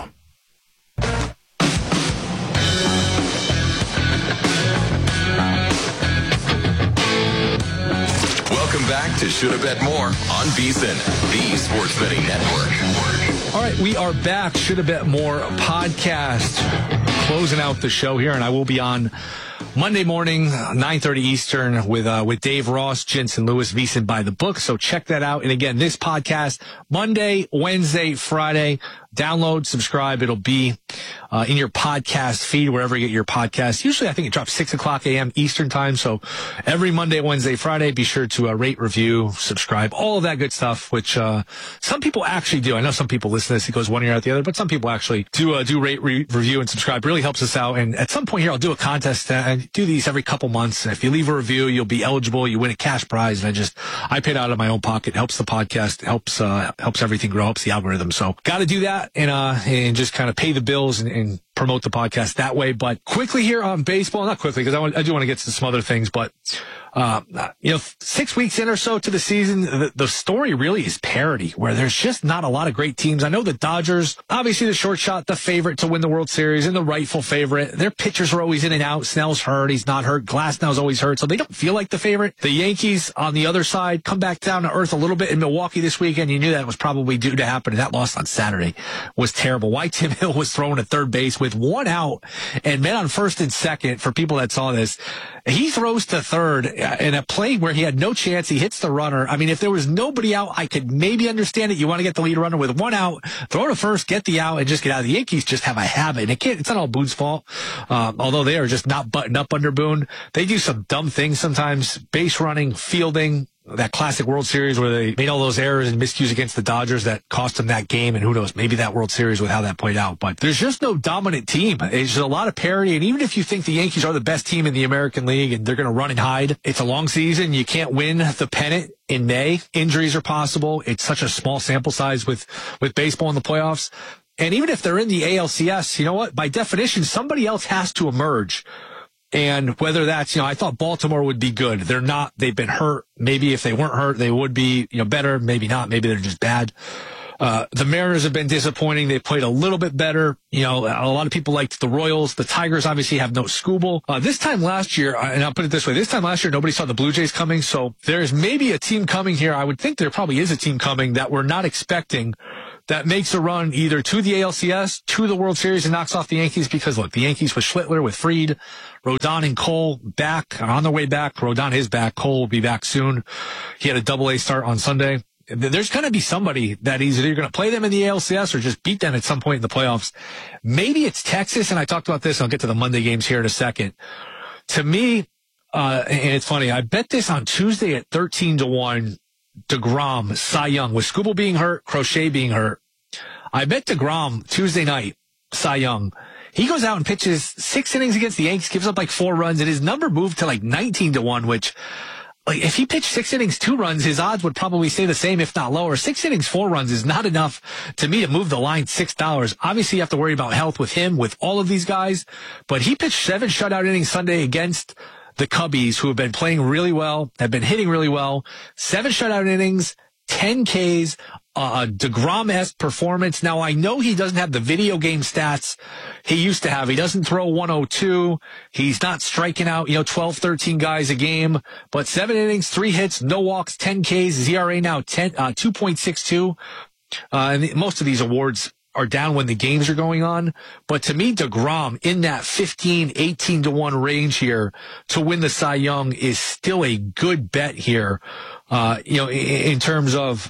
S12: Welcome back to Shoulda Bet More on VSiN, the Sports Betting Network.
S1: All right, we are back. Shoulda Bet More podcast, closing out the show here, and I will be on Monday morning, 9:30 Eastern, with Dave Ross, Jensen Lewis, VSiN by the book. So check that out. And again, this podcast Monday, Wednesday, Friday. Download, subscribe. It'll be in your podcast feed, wherever you get your podcast. Usually, I think it drops 6 o'clock a.m. Eastern time. So every Monday, Wednesday, Friday, be sure to rate, review, subscribe, all of that good stuff, which some people actually do. I know some people listen to this. It goes one ear out the other, but some people actually do rate, review, and subscribe. It really helps us out. And at some point here, I'll do a contest. I do these every couple months. If you leave a review, you'll be eligible. You win a cash prize. And I paid out of my own pocket. It helps the podcast, helps everything grow, helps the algorithm. So got to do that. And just kind of pay the bills and promote the podcast that way. But quickly here on baseball, not quickly, because I do want to get to some other things, but 6 weeks in or so to the season, the story really is parity, where there's just not a lot of great teams. I know the Dodgers, obviously the short shot, the favorite to win the World Series and the rightful favorite. Their pitchers are always in and out. Snell's hurt. He's not hurt. Glasnow's always hurt. So they don't feel like the favorite. The Yankees on the other side come back down to earth a little bit in Milwaukee this weekend. You knew that was probably due to happen. And that loss on Saturday was terrible. Why Tim Hill was thrown at third base with one out and men on first and second, for people that saw this, he throws to third in a play where he had no chance. He hits the runner. I mean, if there was nobody out, I could maybe understand it. You want to get the lead runner with one out, throw to first, get the out, and just get out. The Yankees just have a habit. And it's not all Boone's fault. Although they are just not buttoned up under Boone. They do some dumb things sometimes. Base running, fielding, that classic World Series where they made all those errors and miscues against the Dodgers that cost them that game, and who knows, maybe that World Series with how that played out. But there's just no dominant team. There's a lot of parity, and even if you think the Yankees are the best team in the American League and they're going to run and hide, it's a long season. You can't win the pennant in May. Injuries are possible. It's such a small sample size with baseball in the playoffs. And even if they're in the ALCS, you know what? By definition, somebody else has to emerge. And whether that's, I thought Baltimore would be good. They're not. They've been hurt. Maybe if they weren't hurt, they would be, better. Maybe not. Maybe they're just bad. The Mariners have been disappointing. They played a little bit better. A lot of people liked the Royals. The Tigers obviously have no Skubal. This time last year, and I'll put it this way, this time last year, nobody saw the Blue Jays coming. So there's maybe a team coming here. I would think there probably is a team coming that we're not expecting that makes a run either to the ALCS, to the World Series, and knocks off the Yankees. Because look, the Yankees with Schlittler, with Fried, Rodon and Cole back, on their way back. Rodon is back. Cole will be back soon. He had a double-A start on Sunday. There's going to be somebody that is either going to play them in the ALCS or just beat them at some point in the playoffs. Maybe it's Texas, and I talked about this, and I'll get to the Monday games here in a second. To me, and it's funny, I bet this on Tuesday at 13-1, DeGrom, Cy Young, with Skubal being hurt, Crochet being hurt. I bet DeGrom Tuesday night, Cy Young, he goes out and pitches 6 innings against the Yankees, gives up like 4 runs, and his number moved to like 19-1, which, like, if he pitched 6 innings, 2 runs, his odds would probably stay the same, if not lower. 6 innings, 4 runs is not enough to me to move the line $6. Obviously, you have to worry about health with him, with all of these guys, but he pitched 7 shutout innings Sunday against the Cubbies, who have been playing really well, have been hitting really well. 7 shutout innings, 10 Ks, DeGrom-esque performance. Now, I know he doesn't have the video game stats he used to have. He doesn't throw 102. He's not striking out, 12, 13 guys a game. But 7 innings, 3 hits, no walks, 10 Ks. His ERA now 2.62. And most of these awards are down when the games are going on. But to me, DeGrom in that 15, 18-1 range here to win the Cy Young is still a good bet here, in terms of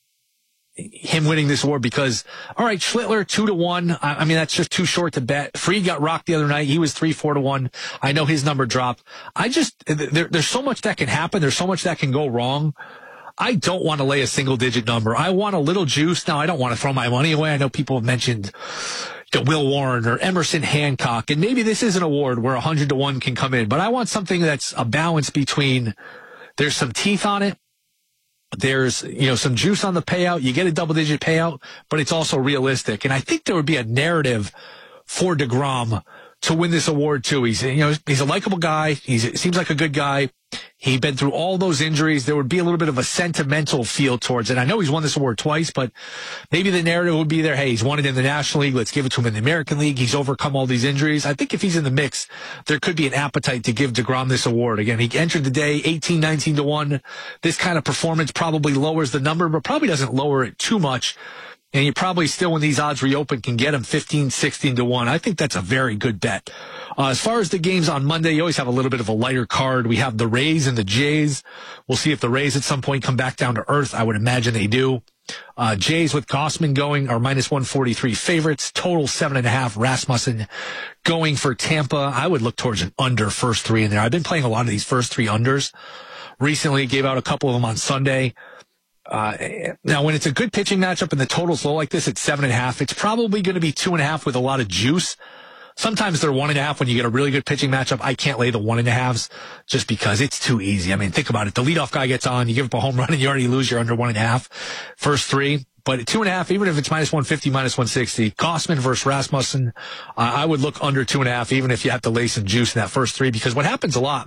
S1: him winning this award. Because, all right, Schlittler 2-1. I mean, that's just too short to bet. Fried got rocked the other night. He was 3-4-1. I know his number dropped. There's so much that can happen. There's so much that can go wrong. I don't want to lay a single-digit number. I want a little juice. Now, I don't want to throw my money away. I know people have mentioned Will Warren or Emerson Hancock, and maybe this is an award where 100-1 can come in, but I want something that's a balance between there's some teeth on it, there's some juice on the payout, you get a double-digit payout, but it's also realistic. And I think there would be a narrative for DeGrom to win this award too. He's a likable guy. He seems like a good guy. He'd been through all those injuries. There would be a little bit of a sentimental feel towards it. I know he's won this award twice, but maybe the narrative would be there. Hey, he's won it in the National League. Let's give it to him in the American League. He's overcome all these injuries. I think if he's in the mix, there could be an appetite to give DeGrom this award. Again, he entered the day 18, 19-1. This kind of performance probably lowers the number, but probably doesn't lower it too much. And you probably still, when these odds reopen, can get him 15, 16-1. I think that's a very good bet. As far as the games on Monday, you always have a little bit of a lighter card. We have the Rays and the Jays. We'll see if the Rays at some point come back down to earth. I would imagine they do. Jays with Gossman going are minus 143 favorites. Total 7.5. Rasmussen going for Tampa. I would look towards an under first 3 in there. I've been playing a lot of these first 3 unders recently. Gave out a couple of them on Sunday. Now, when it's a good pitching matchup and the total's low like this at 7.5, it's probably going to be 2.5 with a lot of juice. Sometimes they're 1.5 when you get a really good pitching matchup. I can't lay the 1.5s just because it's too easy. I mean, think about it. The leadoff guy gets on, you give up a home run, and you already lose. You're under 1.5 first 3. But at 2.5, even if it's minus 150, minus 160, Gossman versus Rasmussen, I would look under 2.5, even if you have to lay some juice in that first 3, because what happens a lot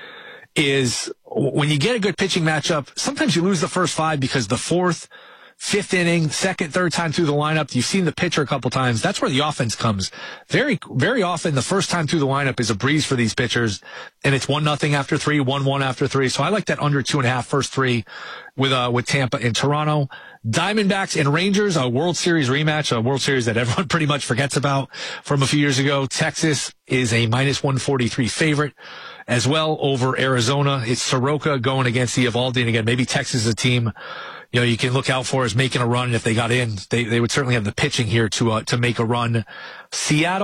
S1: is when you get a good pitching matchup, sometimes you lose the first 5 because the 4th, 5th inning, 2nd, 3rd time through the lineup, you've seen the pitcher a couple times. That's where the offense comes. Very, very often the first time through the lineup is a breeze for these pitchers, and it's 1-0 after 3, 1-1 after 3. So I like that under 2.5 first 3 with Tampa and Toronto. Diamondbacks and Rangers, a World Series rematch, a World Series that everyone pretty much forgets about from a few years ago. Texas is a minus 143 favorite as well over Arizona. It's Soroka going against Eovaldi. And again, maybe Texas is a team you can look out for as making a run. If they got in, they would certainly have the pitching here to make a run. Seattle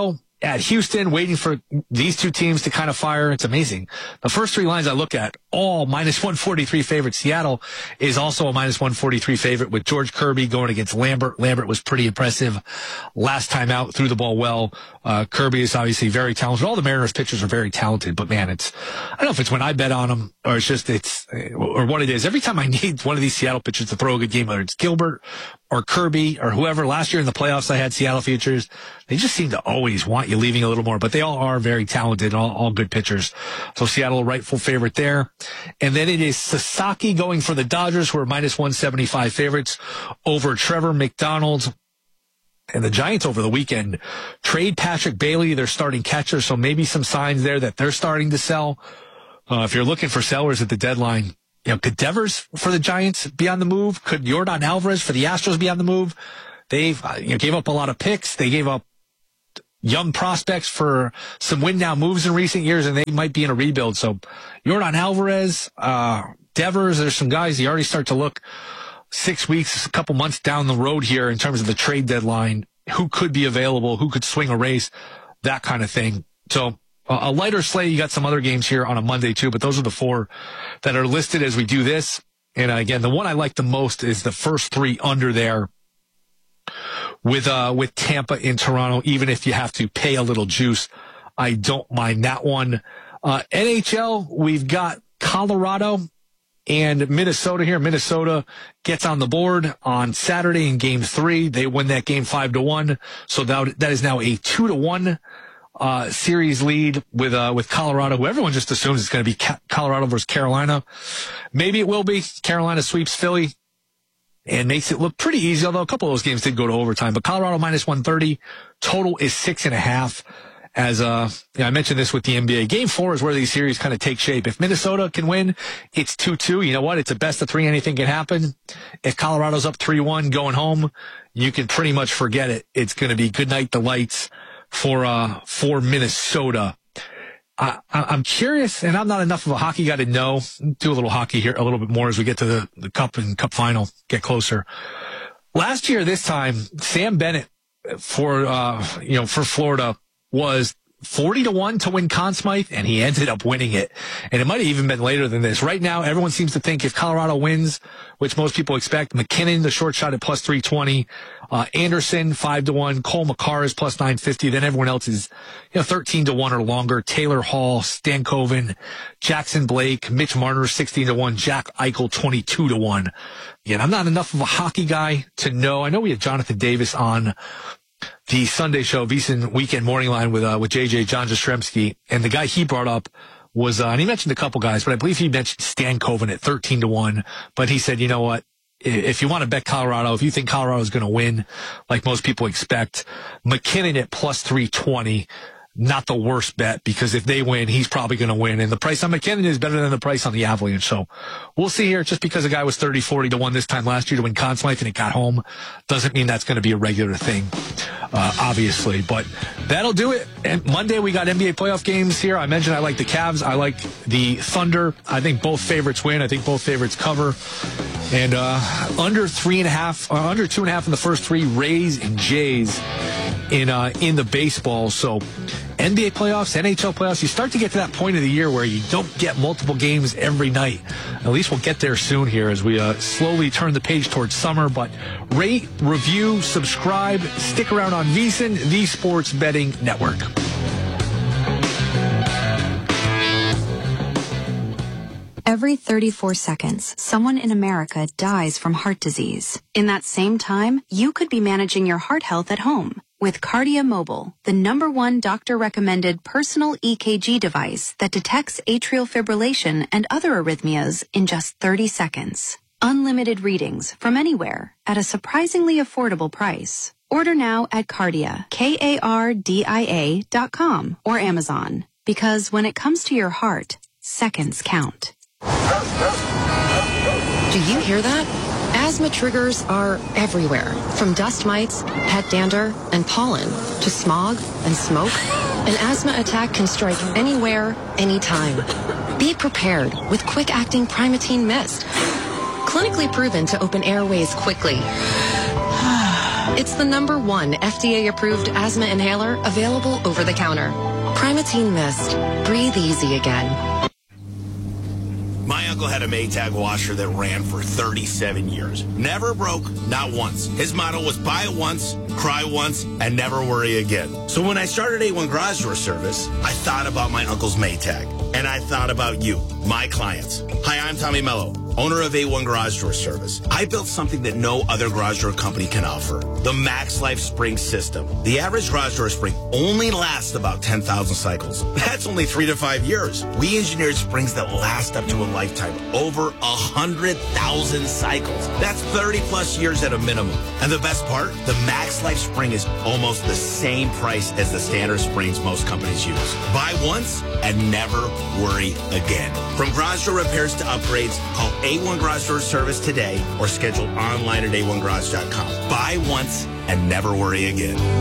S1: at Houston, waiting for these two teams to kind of fire. It's amazing. The first three lines I look at, all minus 143 favorites. Seattle is also a minus 143 favorite with George Kirby going against Lambert. Lambert was pretty impressive last time out, threw the ball well. Kirby is obviously very talented. All the Mariners pitchers are very talented, but man, I don't know if it's when I bet on them or or what it is. Every time I need one of these Seattle pitchers to throw a good game, whether it's Gilbert or Kirby or whoever. Last year in the playoffs, I had Seattle futures. They just seem to always want you leaving a little more, but they all are very talented, all good pitchers. So Seattle, a rightful favorite there. And then it is Sasaki going for the Dodgers, who are minus 175 favorites over Trevor McDonald. And the Giants over the weekend trade Patrick Bailey, their starting catcher. So maybe some signs there that they're starting to sell. If you're looking for sellers at the deadline, could Devers for the Giants be on the move? Could Yordan Alvarez for the Astros be on the move? They've gave up a lot of picks. They gave up young prospects for some win now moves in recent years, and they might be in a rebuild. So Yordan Alvarez, Devers, there's some guys you already start to look 6 weeks, a couple months down the road here in terms of the trade deadline, who could be available, who could swing a race, that kind of thing. So a lighter slate. You got some other games here on a Monday too, but those are the four that are listed as we do this. And again, the one I like the most is the first three under there with Tampa in Toronto. Even if you have to pay a little juice, I don't mind that one. NHL, we've got Colorado and Minnesota here. Minnesota gets on the board on Saturday in game 3. They win that game 5-1. So that is now a 2-1 series lead with Colorado, who everyone just assumes it's going to be Colorado versus Carolina. Maybe it will be. Carolina sweeps Philly and makes it look pretty easy, although a couple of those games did go to overtime. But Colorado minus 130. Total is 6.5. As I mentioned this with the NBA. Game 4 is where these series kind of take shape. If Minnesota can win, it's 2-2. You know what? It's a best of 3. Anything can happen. If Colorado's up 3-1 going home, you can pretty much forget it. It's going to be good night the lights for Minnesota. I'm curious, and I'm not enough of a hockey guy to know. Do a little hockey here a little bit more as we get to the Cup and Cup final, get closer. Last year, this time, Sam Bennett for Florida was 40-1 to win Conn Smythe, and he ended up winning it. And it might have even been later than this. Right now, everyone seems to think if Colorado wins, which most people expect, McKinnon, the short shot at plus 320, Anderson, 5-1, Cole Makar is plus 950. Then everyone else is, 13-1 or longer. Taylor Hall, Stankoven, Jackson Blake, Mitch Marner, 16-1, Jack Eichel, 22-1. Again, I'm not enough of a hockey guy to know. I know we had Jonathan Davis on the Sunday show, VSiN Weekend Morning Line with JJ, John Jastrzemski, and the guy he brought up was, and he mentioned a couple guys, but I believe he mentioned Stankoven at 13-1, but he said, you know what, if you want to bet Colorado, if you think Colorado is going to win, like most people expect, McKinnon at plus 320, not the worst bet, because if they win, he's probably going to win. And the price on McKinnon is better than the price on the Avalanche. So we'll see here. Just because a guy was 30-40-1 this time last year to win Conn Smythe and it got home doesn't mean that's going to be a regular thing, obviously. But that'll do it. And Monday we got NBA playoff games here. I mentioned I like the Cavs. I like the Thunder. I think both favorites win. I think both favorites cover. And under 3.5, under 2.5 in the first 3, Rays and Jays in the baseball. So NBA playoffs, NHL playoffs, you start to get to that point of the year where you don't get multiple games every night. At least we'll get there soon here as we slowly turn the page towards summer. But rate, review, subscribe, stick around on VSiN, the Sports Betting Network.
S8: Every 34 seconds, someone in America dies from heart disease. In that same time, you could be managing your heart health at home with Kardia Mobile, the #1 doctor-recommended personal EKG device that detects atrial fibrillation and other arrhythmias in just 30 seconds. Unlimited readings from anywhere at a surprisingly affordable price. Order now at Kardia, KARDIA.com or Amazon. Because when it comes to your heart, seconds count.
S9: Do you hear that? Asthma triggers are everywhere, from dust mites, pet dander, and pollen, to smog and smoke. An asthma attack can strike anywhere, anytime. Be prepared with quick-acting Primatene Mist. Clinically proven to open airways quickly It's the #1 FDA-approved asthma inhaler available over the counter. Primatene Mist. Breathe easy again.
S10: My uncle had a Maytag washer that ran for 37 years. Never broke, not once. His motto was buy it once, cry once, and never worry again. So when I started A1 Garage Door Service, I thought about my uncle's Maytag. And I thought about you, my clients. Hi, I'm Tommy Mello, owner of A1 Garage Door Service. I built something that no other garage door company can offer. The Max Life Spring System. The average garage door spring only lasts about 10,000 cycles. That's only 3 to 5 years. We engineered springs that last up to a lifetime. Over 100,000 cycles. That's 30 plus years at a minimum. And the best part? The Max Life Spring is almost the same price as the standard springs most companies use. Buy once and never worry again. From garage door repairs to upgrades, call A1 Garage Door Service today or schedule online at a1garage.com. Buy once and never worry again.